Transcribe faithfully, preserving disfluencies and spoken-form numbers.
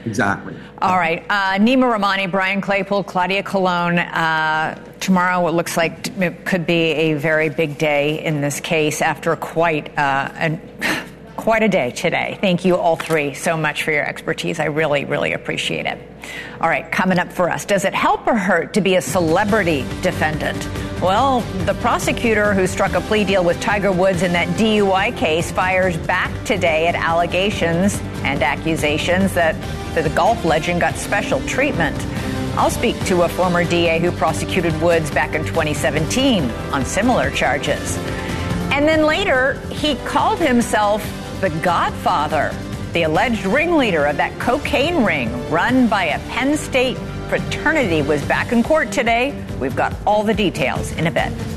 Exactly. All right. Uh, Nima Rahmani, Brian Claypool, Claudia Colon. Uh, tomorrow, it looks like it could be a very big day in this case after quite uh, an. Quite a day today. Thank you all three so much for your expertise. I really, really appreciate it. All right, coming up for us, does it help or hurt to be a celebrity defendant? Well, the prosecutor who struck a plea deal with Tiger Woods in that D U I case fires back today at allegations and accusations that the golf legend got special treatment. I'll speak to a former D A who prosecuted Woods back in twenty seventeen on similar charges. And then later, he called himself the Godfather, the alleged ringleader of that cocaine ring run by a Penn State fraternity, was back in court today. We've got all the details in a bit.